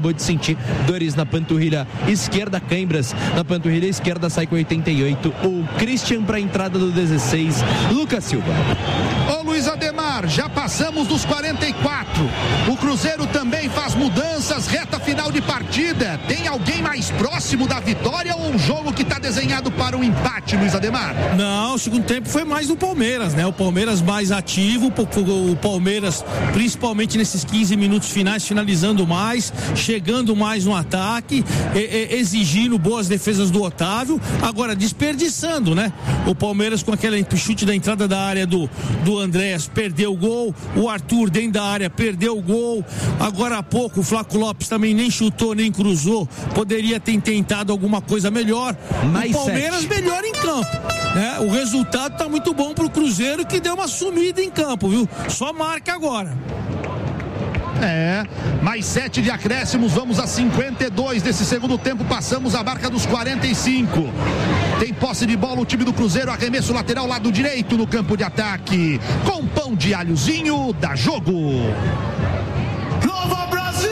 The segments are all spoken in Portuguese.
acabou de sentir dores na panturrilha esquerda, cãibras na panturrilha esquerda, sai com 88. O Christian para a entrada do 16, Lucas Silva. Ô Luiz Ademar, já passamos dos 44. O Cruzeiro também faz mudanças, reta final de partida. Tem alguém mais próximo da vitória ou um jogo que está desenhado para um empate, Luiz Ademar? Não, o segundo tempo foi mais do Palmeiras, né? O Palmeiras mais ativo, o Palmeiras principalmente nesses 15 minutos finais, finalizando mais, chegando mais no ataque, exigindo boas defesas do Otávio, agora desperdiçando, né? O Palmeiras com aquele chute da entrada da área do Andréas, perdeu o gol, o Arthur dentro da área perdeu o gol, agora há pouco o Flaco Lopes também nem chutou, nem cruzou, poderia ter tentado alguma coisa melhor, o Palmeiras melhor em campo, né? O resultado tá muito bom pro Cruzeiro, que deu uma sumida em campo, viu? Só marca agora. Mais 7 de acréscimos, vamos a 52 desse segundo tempo, passamos a marca dos 45. Tem posse de bola o time do Cruzeiro, arremesso lateral lado direito no campo de ataque, com pão de alhozinho, dá jogo. Nova Brasil!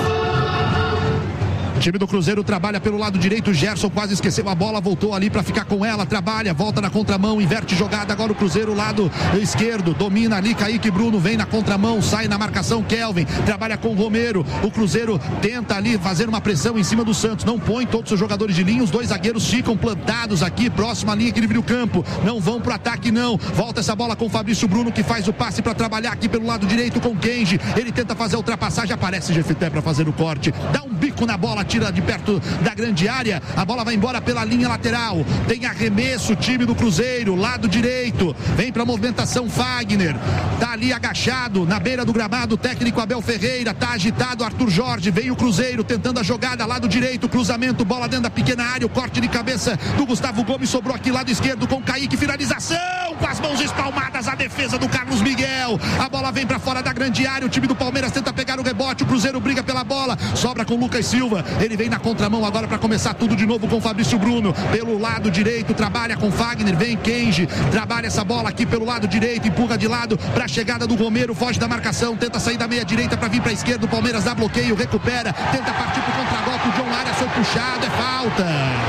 O time do Cruzeiro trabalha pelo lado direito, Gerson quase esqueceu a bola, voltou ali para ficar com ela, trabalha, volta na contramão, inverte jogada, agora o Cruzeiro lado esquerdo, domina ali, Kaique Bruno vem na contramão, sai na marcação, Kelvin, trabalha com o Romero, o Cruzeiro tenta ali fazer uma pressão em cima do Santos, não põe todos os seus jogadores de linha, os dois zagueiros ficam plantados aqui, próximo à linha que divide o campo, não vão pro ataque não, volta essa bola com o Fabrício Bruno que faz o passe para trabalhar aqui pelo lado direito com o Kenji, ele tenta fazer a ultrapassagem, aparece Jefité para fazer o corte, dá um bico na bola, tira de perto da grande área, a bola vai embora pela linha lateral, tem arremesso, time do Cruzeiro, lado direito, vem pra movimentação Fagner, tá ali agachado, na beira do gramado, o técnico Abel Ferreira, tá agitado Arthur Jorge, vem o Cruzeiro, tentando a jogada, lado direito, cruzamento, bola dentro da pequena área, o corte de cabeça do Gustavo Gomes, sobrou aqui lado esquerdo com o Kaique, finalização, com as mãos espalmadas, a defesa do Carlos Miguel, a bola vem pra fora da grande área, o time do Palmeiras tenta pegar o rebote, o Cruzeiro briga pela bola, sobra com o Lucas Silva, ele vem na contramão agora para começar tudo de novo com o Fabrício Bruno, pelo lado direito, trabalha com Fagner, vem Kenji, trabalha essa bola aqui pelo lado direito, empurra de lado para a chegada do Romero, foge da marcação, tenta sair da meia direita para vir para a esquerda, o Palmeiras dá bloqueio, recupera, tenta partir pro contragolpe, o John Arias foi puxado, é falta.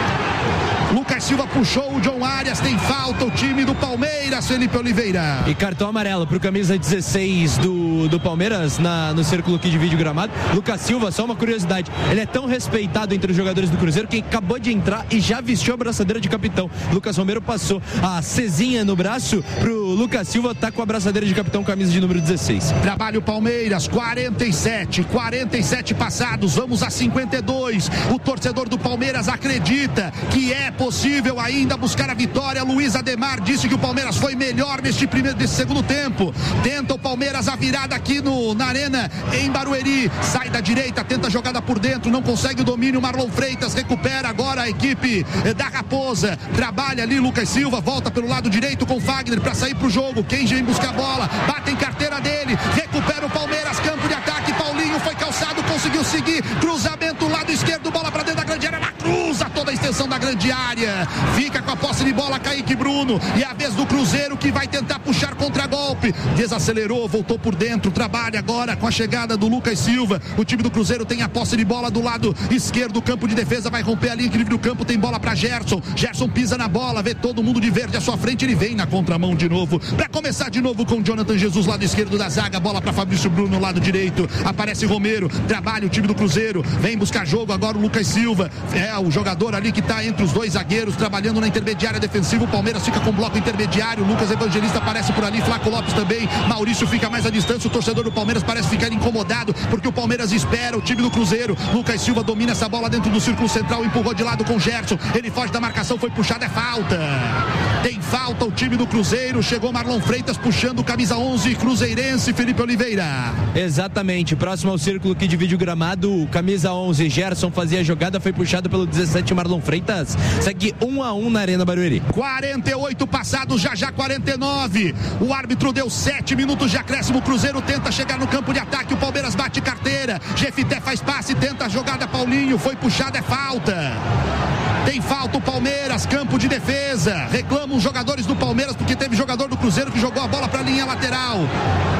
Lucas Silva puxou o John Arias, tem falta o time do Palmeiras, Felipe Oliveira. E cartão amarelo pro camisa 16 do Palmeiras no círculo que divide o gramado. Lucas Silva, só uma curiosidade, ele é tão respeitado entre os jogadores do Cruzeiro que acabou de entrar e já vestiu a braçadeira de capitão. Lucas Romero passou a cezinha no braço pro Lucas Silva, tá com a braçadeira de capitão, camisa de número 16. Trabalha o Palmeiras, 47 passados, vamos a 52. O torcedor do Palmeiras acredita que é possível ainda buscar a vitória. Luiz Ademar disse que o Palmeiras foi melhor nesse segundo tempo. Tenta o Palmeiras a virada aqui na arena em Barueri, sai da direita, tenta a jogada por dentro, não consegue o domínio, Marlon Freitas recupera agora a equipe da Raposa, trabalha ali Lucas Silva, volta pelo lado direito com Fagner para sair pro jogo, quem vem buscar a bola, bate em carteira dele, recupera o Palmeiras, campo de ataque, Paulinho foi calçado, conseguiu seguir, cruzamento lado esquerdo, bola para dentro da grande área, cruza toda a extensão da grande área, fica com a posse de bola Kaique Bruno, e a vez do Cruzeiro que vai tentar puxar contra-golpe, desacelerou, voltou por dentro, trabalha agora com a chegada do Lucas Silva, o time do Cruzeiro tem a posse de bola do lado esquerdo, campo de defesa, vai romper a linha que livre o campo, tem bola para Gerson pisa na bola, vê todo mundo de verde à sua frente, ele vem na contramão de novo, para começar de novo com Jonathan Jesus, lado esquerdo da zaga, bola para Fabrício Bruno, lado direito, aparece Romero, trabalha o time do Cruzeiro, vem buscar jogo, agora o Lucas Silva, é o jogador ali que está entre os dois zagueiros, trabalhando na intermediária defensiva, o Palmeiras fica com bloco intermediário, Lucas Evangelista aparece por ali, Flaco Lopes também, Maurício fica mais à distância, o torcedor do Palmeiras parece ficar incomodado, porque o Palmeiras espera o time do Cruzeiro, Lucas Silva domina essa bola dentro do círculo central, empurrou de lado com Gerson, ele foge da marcação, foi puxado, é falta, tem falta o time do Cruzeiro, chegou Marlon Freitas puxando camisa 11, cruzeirense, Felipe Oliveira. Exatamente, próximo ao círculo que divide o gramado, camisa 11, Gerson fazia a jogada, foi puxado pelo 17, Marlon Freitas, segue 1-1 na Arena Barueri. 48 passados, já 49, o árbitro deu 7 minutos de acréscimo, o Cruzeiro tenta chegar no campo de ataque, o Palmeiras bate carteira, Jefité faz passe, tenta a jogada, Paulinho, foi puxado, é falta. Tem falta o Palmeiras, campo de defesa, reclamam os jogadores do Palmeiras porque teve jogador do Cruzeiro que jogou a bola para a linha lateral.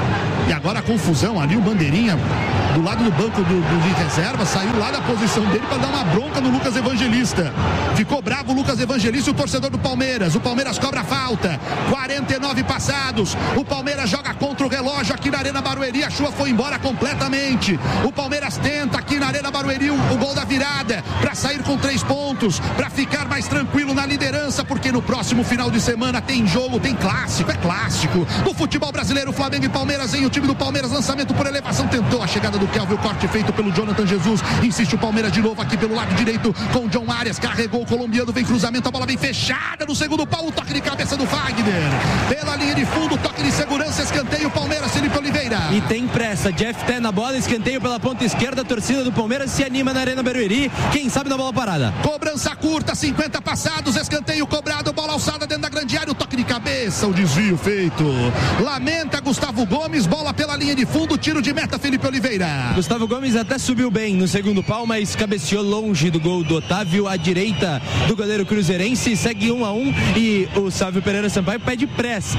E agora a confusão ali, o Bandeirinha do lado do banco de reserva, saiu lá da posição dele para dar uma bronca no Lucas Evangelista. Ficou bravo o Lucas Evangelista e o torcedor do Palmeiras. O Palmeiras cobra a falta. 49 passados. O Palmeiras joga contra o relógio aqui na Arena Barueri. A chuva foi embora completamente. O Palmeiras tenta aqui na Arena Barueri o gol da virada para sair com 3 pontos, para ficar mais tranquilo na liderança, porque no próximo final de semana tem jogo, tem clássico, é clássico. No futebol brasileiro, Flamengo e Palmeiras, em o time do Palmeiras, lançamento por elevação, tentou a chegada do Kelvin, o corte feito pelo Jonathan Jesus, insiste o Palmeiras de novo aqui pelo lado direito com o John Arias, carregou o colombiano, vem cruzamento, a bola vem fechada no segundo pau, o toque de cabeça do Fagner, pela linha de fundo, toque de segurança, escanteio, Palmeiras, Felipe Oliveira. E tem pressa, Jeff Té na bola, escanteio pela ponta esquerda, a torcida do Palmeiras se anima na Arena Barueri, quem sabe na bola parada. Cobrança curta, 50 passados, escanteio cobrado, bola alçada dentro da grande área, o toque de cabeça, o desvio feito. Lamenta Gustavo Gomes, bola pela linha de fundo, tiro de meta, Felipe Oliveira. Gustavo Gomes até subiu bem no segundo pau, mas cabeceou longe do gol do Otávio, à direita do goleiro cruzeirense, segue 1-1 e o Sávio Pereira Sampaio pede pressa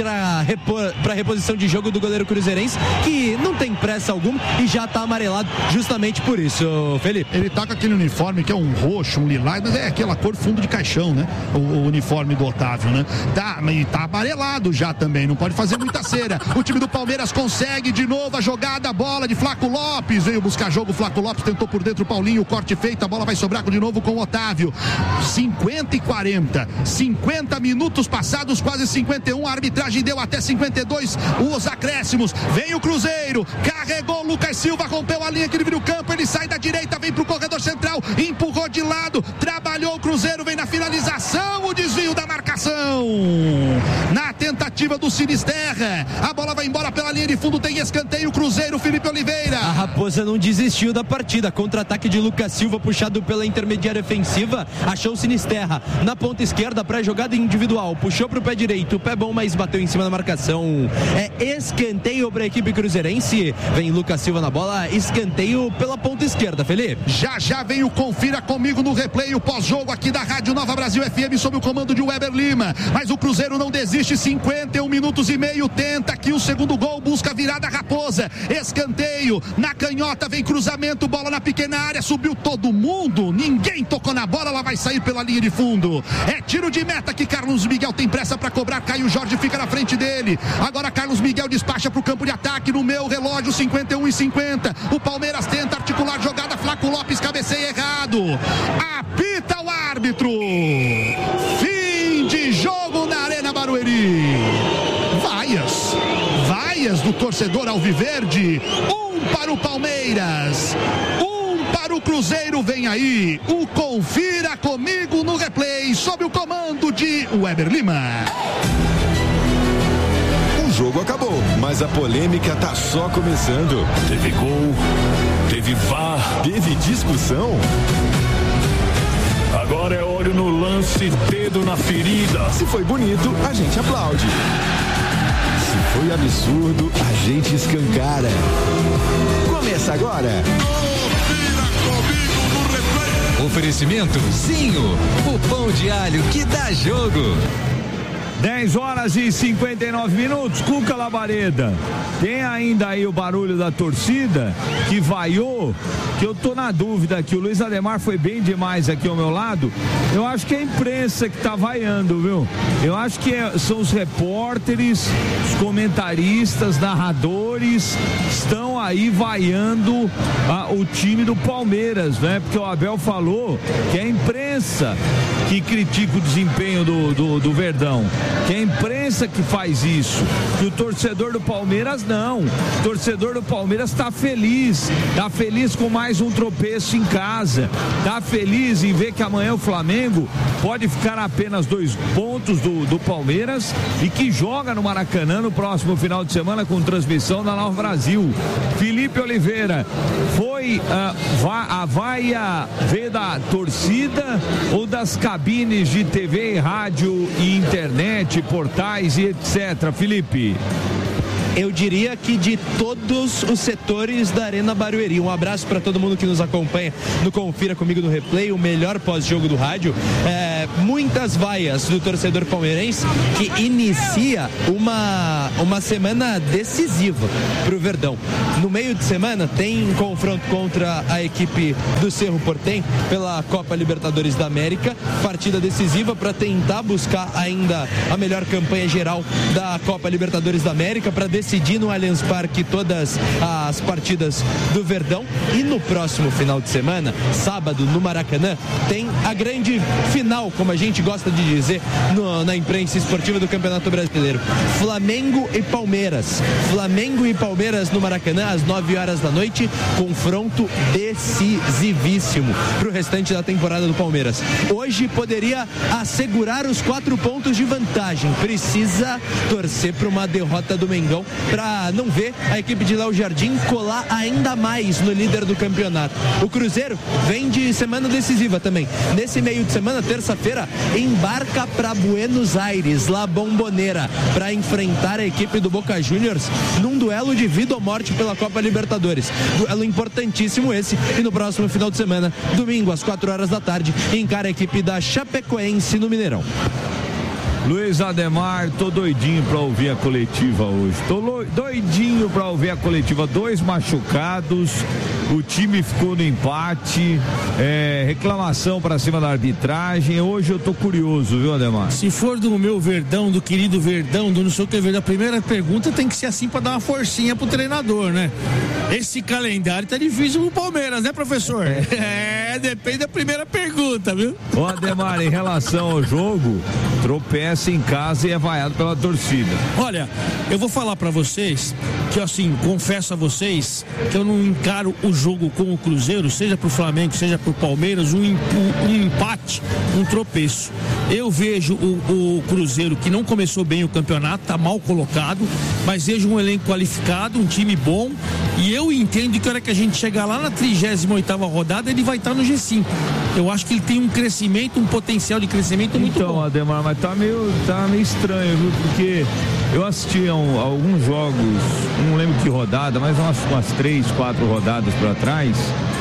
para reposição de jogo do goleiro cruzeirense, que não tem pressa alguma e já está amarelado justamente por isso, Felipe. Ele tá com aquele uniforme que é um roxo, um lilás, mas é aquela cor fundo de caixão, né? O uniforme do Otávio, né? Tá amarelado já também, não pode fazer muita cera. O time do Palmeiras consegue de novo a jogada, a bola de Flaco Lopes, veio buscar jogo, Flaco Lopes tentou por dentro o Paulinho, o corte feito, a bola vai sobrar de novo com o Otávio. 50 e 40, 50 minutos passados, quase 51, a arbitragem deu até 52, os acréscimos, vem o Cruzeiro, carregou o Lucas Silva, rompeu a linha que divide o campo, ele sai da direita, vem pro corredor central, empurrou de lado, trabalhou o Cruzeiro, vem na finalização, o desvio da marcação, na tentativa do Sinisterra, a bola vai embora pela linha de fundo, tem escanteio, Cruzeiro, Felipe Oliveira. A Raposa não desistiu da partida, contra-ataque de Lucas Silva, puxado pela intermediária ofensiva, achou o Sinisterra na ponta esquerda para jogada individual, puxou pro pé direito, pé bom, mas bateu em cima da marcação, é escanteio para a equipe cruzeirense, vem Lucas Silva na bola, escanteio pela ponta esquerda, Felipe. Já vem o Confira Comigo no replay, o pós-jogo aqui da Rádio Nova Brasil FM, sob o comando de Weber Lima, mas o Cruzeiro não desiste, 51 minutos e meio, tenta aqui o segundo gol, busca a virada Raposa, escanteio, na canhota vem cruzamento, bola na pequena área, subiu todo mundo, ninguém tocou na bola, ela vai sair pela linha de fundo, é tiro de meta que Carlos Miguel tem pressa para cobrar, Caio Jorge fica na frente dele, agora Carlos Miguel despacha pro campo de ataque, no meu relógio, 51 e 50, o Palmeiras tenta articular jogada, Flaco Lopes cabeceia errado, apita o árbitro, fim de jogo na Arena Barueri, vaias do torcedor alviverde, para o Palmeiras, para o Cruzeiro, vem aí o Confira Comigo no replay, sob o comando de Weber Lima. O jogo acabou, mas a polêmica tá só começando. Teve gol, teve VAR, teve discussão. Agora é olho no lance, dedo na ferida. Se foi bonito, a gente aplaude. Se foi absurdo, a gente escancara. Começa agora. Oferecimento Zinho, o pão de alho que dá jogo. 10 horas e 59 minutos, Cuca Labareda. Tem ainda aí o barulho da torcida que vaiou, que eu tô na dúvida aqui. O Luiz Ademar foi bem demais aqui ao meu lado. Eu acho que é a imprensa que tá vaiando, viu? Eu acho que são os repórteres, os comentaristas, narradores, estão aí vaiando o time do Palmeiras, né? Porque o Abel falou que é a imprensa que critica o desempenho do Verdão, que é a imprensa que faz isso, que o torcedor do Palmeiras não. O torcedor do Palmeiras tá feliz com mais um tropeço em casa, tá feliz em ver que amanhã o Flamengo pode ficar a apenas 2 pontos do Palmeiras e que joga no Maracanã no próximo final de semana com transmissão da Nova Brasil. Felipe Oliveira, foi a vaia veio da torcida ou das cabines de TV, rádio e internet, portais e etc, Felipe? Eu diria que de todos os setores da Arena Barueri. Um abraço para todo mundo que nos acompanha no Confira Comigo no Replay, o melhor pós-jogo do rádio. Muitas vaias do torcedor palmeirense, que inicia uma semana decisiva para o Verdão. No meio de semana tem confronto contra a equipe do Cerro Porteño pela Copa Libertadores da América, partida decisiva para tentar buscar ainda a melhor campanha geral da Copa Libertadores da América, para decidir no Allianz Parque todas as partidas do Verdão. E no próximo final de semana, sábado, no Maracanã, tem a grande final, como a gente gosta de dizer na imprensa esportiva do Campeonato Brasileiro. Flamengo e Palmeiras. Flamengo e Palmeiras no Maracanã às 9 horas da noite. Confronto decisivíssimo para o restante da temporada do Palmeiras. Hoje poderia assegurar os 4 pontos de vantagem. Precisa torcer para uma derrota do Mengão para não ver a equipe de Léo Jardim colar ainda mais no líder do campeonato. O Cruzeiro vem de semana decisiva também. Nesse meio de semana, terça-feira, embarca para Buenos Aires, La Bombonera, para enfrentar a equipe do Boca Juniors num duelo de vida ou morte pela Copa Libertadores. Duelo importantíssimo esse. E no próximo final de semana, domingo às 4 horas da tarde, encara a equipe da Chapecoense no Mineirão. Luiz Ademar, tô doidinho pra ouvir a coletiva hoje. Tô doidinho pra ouvir a coletiva. 2 machucados, o time ficou no empate, reclamação pra cima da arbitragem. Hoje eu tô curioso, viu, Ademar? Se for do meu Verdão, do querido Verdão, do não sei o que Verdão, a primeira pergunta tem que ser assim pra dar uma forcinha pro treinador, né? Esse calendário tá difícil pro Palmeiras, né, professor? Depende da primeira pergunta, viu? Ô, Ademar, em relação ao jogo, tropeça em casa e é vaiado pela torcida. Olha, eu vou falar pra vocês que, assim, confesso a vocês que eu não encaro o jogo com o Cruzeiro, seja pro Flamengo, seja pro Palmeiras, um empate, um tropeço. Eu vejo o Cruzeiro, que não começou bem o campeonato, tá mal colocado, mas vejo um elenco qualificado, um time bom, e eu entendo que a hora que a gente chegar lá na 38ª rodada, ele vai estar no G5. Eu acho que ele tem um crescimento, um potencial de crescimento muito bom. Então, Ademar, mas tá meio estranho, viu? Porque eu assisti a alguns jogos, não lembro que rodada, mas umas 3, 4 rodadas para trás.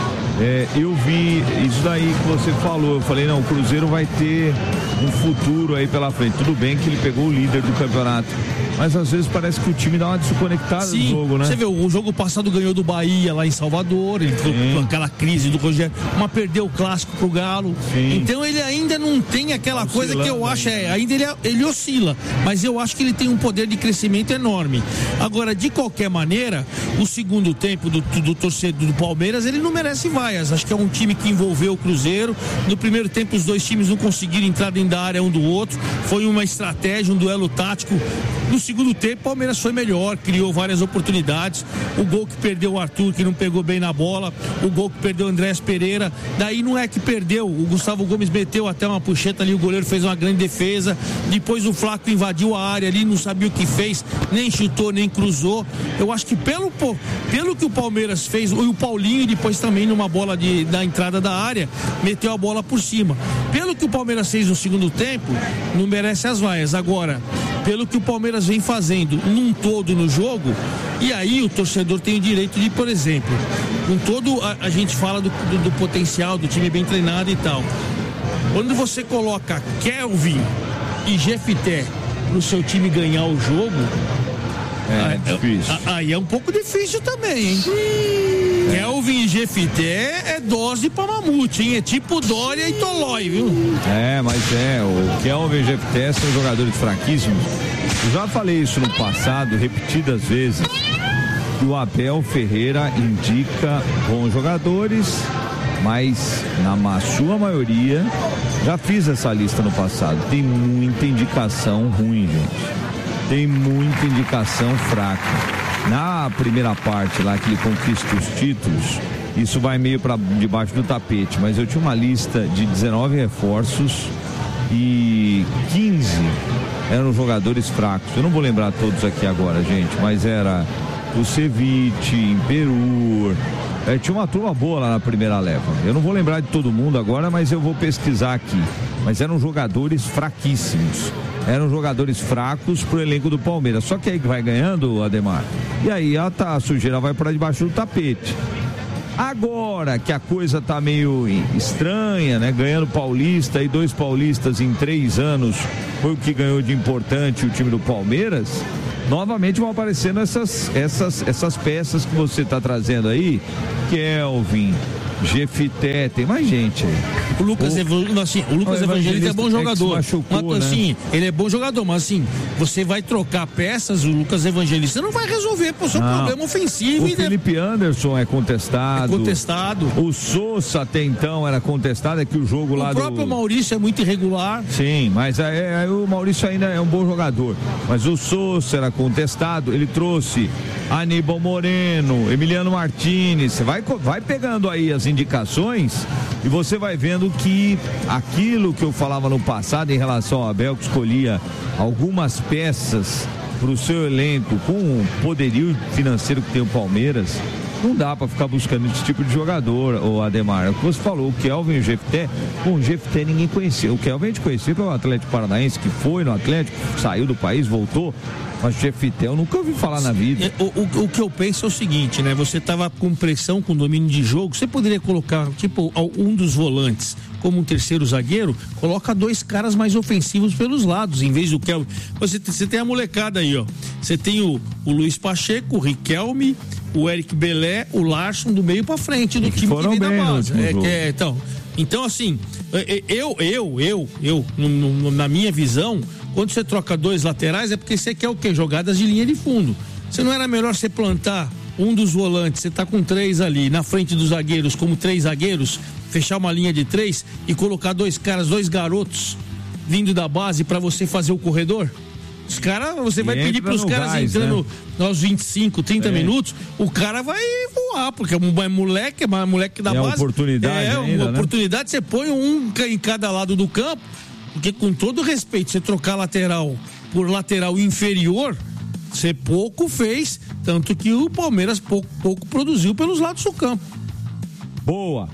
Eu vi isso daí que você falou. Eu falei, não, o Cruzeiro vai ter um futuro aí pela frente. Tudo bem que ele pegou o líder do campeonato, mas às vezes parece que o time dá uma desconectada no jogo, né? Você vê, o jogo passado ganhou do Bahia lá em Salvador, ele com aquela crise do Rogério, mas perdeu o clássico pro Galo. Sim. Então ele ainda não tem aquela coisa que eu acho, ainda ele oscila, mas eu acho que ele tem um poder de crescimento enorme. Agora, de qualquer maneira, o segundo tempo do torcedor do Palmeiras, ele não merece vaias. Acho que é um time que envolveu o Cruzeiro. No primeiro tempo, os dois times não conseguiram entrar dentro da área um do outro. Foi uma estratégia, um duelo tático. No segundo tempo, o Palmeiras foi melhor, criou várias oportunidades. O gol que perdeu o Arthur, que não pegou bem na bola. O gol que perdeu o Andrés Pereira. Daí não é que perdeu. O Gustavo Gomes meteu até uma puxeta ali, o goleiro fez uma grande defesa. Depois o Flaco invadiu a área ali, não sabia o que fez, nem chutou, nem cruzou. Eu acho que pelo que o Palmeiras fez, e o Paulinho depois também numa bola da entrada da área, meteu a bola por cima. Pelo que o Palmeiras fez no segundo tempo, não merece as vaias. Agora, pelo que o Palmeiras vem fazendo num todo no jogo, e aí o torcedor tem o direito de, por exemplo, com todo a gente fala do potencial do time bem treinado e tal. Quando você coloca Kelvin e Jefité pro seu time ganhar o jogo, difícil. Aí é um pouco difícil também, hein? Kelvin e Jefité é dose pra mamute, hein? É tipo Dória e Tolói, viu? Mas o Kelvin e Jefité são jogadores fraquíssimos. Eu já falei isso no passado, repetidas vezes, que o Abel Ferreira indica bons jogadores, mas na sua maioria, já fiz essa lista no passado, tem muita indicação ruim, gente. Tem muita indicação fraca. Na primeira parte lá que ele conquista os títulos, isso vai meio para debaixo do tapete, mas eu tinha uma lista de 19 reforços e 15 eram jogadores fracos. Eu não vou lembrar todos aqui agora, gente, mas era o Ceviche, Imperur, tinha uma turma boa lá na primeira leva. Eu não vou lembrar de todo mundo agora, mas eu vou pesquisar aqui. Mas eram jogadores fraquíssimos. Eram jogadores fracos pro elenco do Palmeiras. Só que aí que vai ganhando, Ademar. E aí a sujeira vai para debaixo do tapete. Agora que a coisa tá meio estranha, né? Ganhando Paulista e 2 paulistas em 3 anos foi o que ganhou de importante o time do Palmeiras. Novamente vão aparecendo essas peças que você tá trazendo aí. Kelvin, Jefité, tem mais gente aí. O Lucas Evangelista é bom jogador. Machucou, assim, né? Ele é bom jogador, mas assim, você vai trocar peças, o Lucas Evangelista não vai resolver o seu problema ofensivo. O Felipe Anderson é contestado. O Sousa até então era contestado, é que o jogo lá do... O próprio Maurício é muito irregular. Sim, mas o Maurício ainda é um bom jogador. Mas o Sousa era contestado, ele trouxe Aníbal Moreno, Emiliano Martínez, vai pegando aí as indicações e você vai vendo que aquilo que eu falava no passado em relação ao Abel, que escolhia algumas peças para o seu elenco com o poderio financeiro que tem o Palmeiras, não dá para ficar buscando esse tipo de jogador, o Ademar. O que você falou, o Kelvin e o Jefité, o Jefité ninguém conhecia. O Kelvin a gente conhecia pelo Atlético Paranaense, que foi no Atlético, saiu do país, voltou. Mas o Jefité eu nunca ouvi falar na vida. O que eu penso é o seguinte, né? Você tava com pressão, com domínio de jogo, você poderia colocar, tipo, um dos volantes como um terceiro zagueiro, coloca 2 caras mais ofensivos pelos lados, em vez do Kelvin. Você tem a molecada aí, ó. Você tem o Luiz Pacheco, o Riquelme, o Eric Belé, o Larson do meio pra frente do time que vem da base. Então, assim, na minha visão, quando você troca 2 laterais é porque você quer o quê? Jogadas de linha de fundo. Você não era melhor você plantar um dos volantes, você tá com 3 ali, na frente dos zagueiros, como 3 zagueiros, fechar uma linha de 3 e colocar 2 caras, 2 garotos vindo da base pra você fazer o corredor? Os caras, você vai pedir pros caras entrando, né, aos 25, 30 minutos, o cara vai voar, porque é moleque da base. Oportunidade uma oportunidade, você põe um em cada lado do campo, porque com todo respeito, você trocar lateral por lateral inferior, você pouco fez, tanto que o Palmeiras pouco produziu pelos lados do campo. Boa.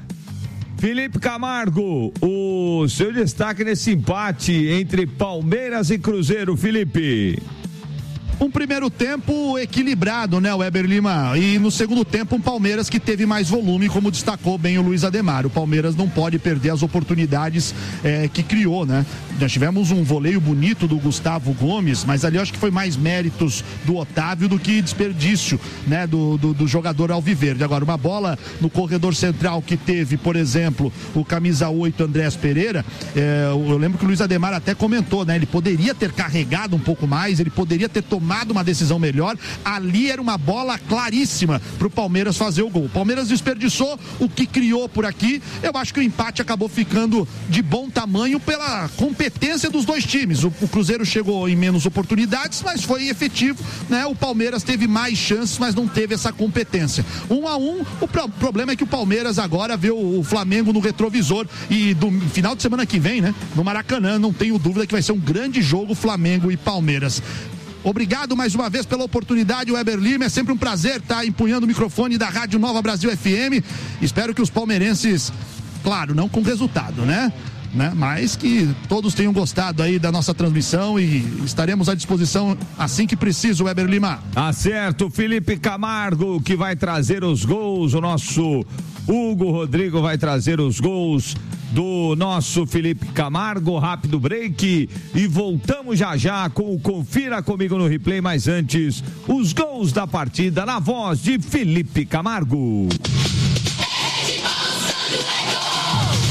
Felipe Camargo, o seu destaque nesse empate entre Palmeiras e Cruzeiro, Felipe. Um primeiro tempo equilibrado, né, o Weber Lima? E no segundo tempo, um Palmeiras que teve mais volume, como destacou bem o Luiz Ademar. O Palmeiras não pode perder as oportunidades que criou, né? Nós tivemos um voleio bonito do Gustavo Gomes, mas ali eu acho que foi mais méritos do Otávio do que desperdício, né, do jogador alviverde. Agora, uma bola no corredor central que teve, por exemplo, o camisa 8 Andrés Pereira, eu lembro que o Luiz Ademar até comentou, né? Ele poderia ter carregado um pouco mais, ele poderia ter tomado uma decisão melhor. Ali era uma bola claríssima pro Palmeiras fazer o gol. O Palmeiras desperdiçou o que criou por aqui. Eu acho que o empate acabou ficando de bom tamanho pela competência dos 2 times. O Cruzeiro chegou em menos oportunidades, mas foi efetivo, né? O Palmeiras teve mais chances, mas não teve essa competência. 1-1, o problema é que o Palmeiras agora vê o Flamengo no retrovisor e do final de semana que vem, né? No Maracanã, não tenho dúvida que vai ser um grande jogo Flamengo e Palmeiras. Obrigado mais uma vez pela oportunidade, Weber Lima. É sempre um prazer estar empunhando o microfone da Rádio Nova Brasil FM. Espero que os palmeirenses, claro, não com resultado, né? Mas que todos tenham gostado aí da nossa transmissão e estaremos à disposição assim que preciso, Weber Lima. Tá certo, Felipe Camargo que vai trazer os gols, o nosso Hugo Rodrigo vai trazer os gols do nosso Felipe Camargo. Rápido break e voltamos já com o Confira Comigo no Replay, mas antes, os gols da partida na voz de Felipe Camargo.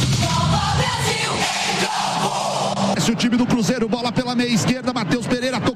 O time do Cruzeiro, bola pela meia esquerda, Matheus Pereira